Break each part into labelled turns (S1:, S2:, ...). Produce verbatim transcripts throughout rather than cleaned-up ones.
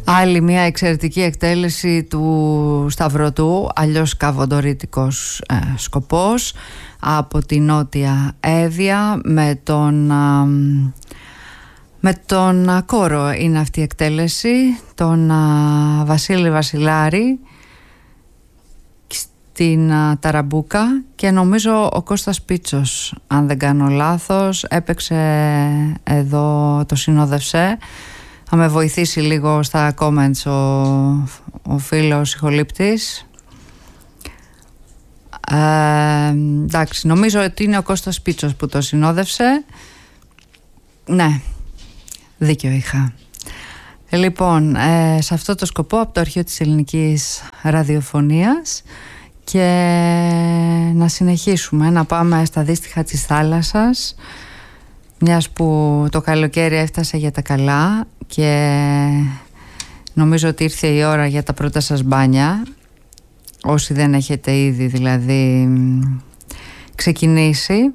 S1: Άλλη μια εξαιρετική εκτέλεση του Σταυρωτού, αλλιώς καβοντορίτικος ε, σκοπός, από τη Νότια Εύβοια, με τον, α, με τον α, κόρο είναι αυτή η εκτέλεση, τον α, Βασίλη Βασιλάρη στην α, ταραμπούκα, και νομίζω ο Κώστας Πίτσος, αν δεν κάνω λάθος, έπαιξε εδώ, το συνόδευσε. Θα με βοηθήσει λίγο στα comments ο, ο φίλος ηχολήπτης. Ε, εντάξει, νομίζω ότι είναι ο Κώστας Πίτσος που το συνόδευσε. Ναι, δίκιο είχα. Λοιπόν, ε, σε αυτό το σκοπό, από το αρχείο της ελληνικής ραδιοφωνίας, και να συνεχίσουμε να πάμε στα δύστιχα της θάλασσας, μιας που το καλοκαίρι έφτασε για τα καλά και νομίζω ότι ήρθε η ώρα για τα πρώτα σας μπάνια, όσοι δεν έχετε ήδη δηλαδή ξεκινήσει.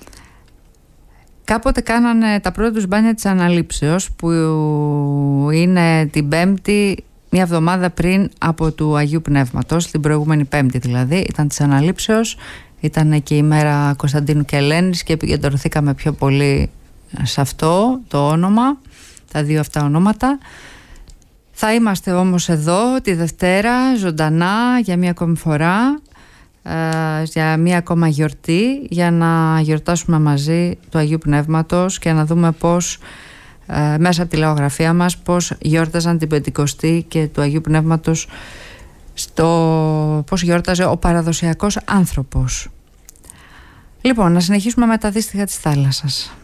S1: Κάποτε κάνανε τα πρώτα τους μπάνια της Αναλήψεως, που είναι την Πέμπτη, μια εβδομάδα πριν από του Αγίου Πνεύματος, την προηγούμενη Πέμπτη δηλαδή, ήταν της Αναλήψεως, ήταν και η μέρα Κωνσταντίνου και Ελένης και επικεντρωθήκαμε πιο πολύ σε αυτό το όνομα, τα δύο αυτά ονόματα. Θα είμαστε όμως εδώ τη Δευτέρα ζωντανά για μία ακόμη φορά, ε, για μία ακόμα γιορτή, για να γιορτάσουμε μαζί του Αγίου Πνεύματος και να δούμε πώς ε, μέσα από τη λαογραφία μας πώς γιόρταζαν την Πεντηκοστή και του Αγίου Πνεύματος, στο πώς γιόρταζε ο παραδοσιακός άνθρωπος. Λοιπόν, να συνεχίσουμε με τα δύστιχα της θάλασσας.